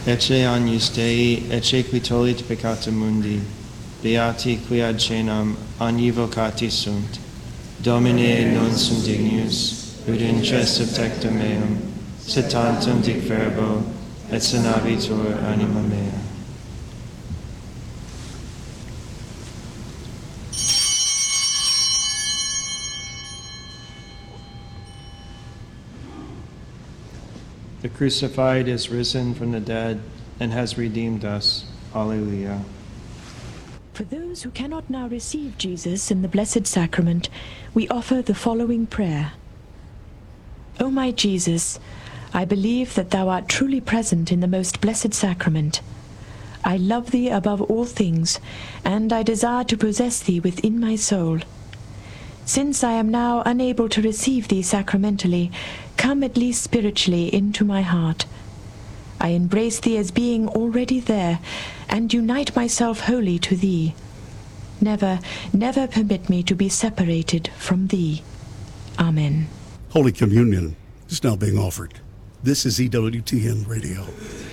ecce agnus Dei, ecce qui tollit peccata mundi, beati qui ad cenam agnivocati sunt. Domine non sum dignus, ut intres tecta meum, sed tantum dic verbo, et sanabitur anima mea. The crucified is risen from the dead and has redeemed us. Alleluia. For those who cannot now receive Jesus in the Blessed Sacrament, we offer the following prayer. O my Jesus, I believe that thou art truly present in the most blessed sacrament. I love thee above all things, and I desire to possess thee within my soul. Since I am now unable to receive thee sacramentally, come at least spiritually into my heart. I embrace thee as being already there, and unite myself wholly to thee. Never, never permit me to be separated from thee. Amen. Holy Communion is now being offered. This is EWTN Radio.